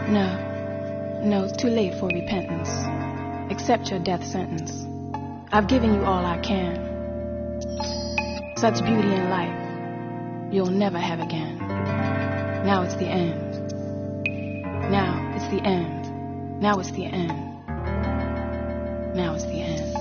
No, it's too late for repentance. Accept your death sentence. I've given you all I can. Such beauty in life you'll never have again. Now it's the end. Now it's the end. Now it's the end. Now it's the end.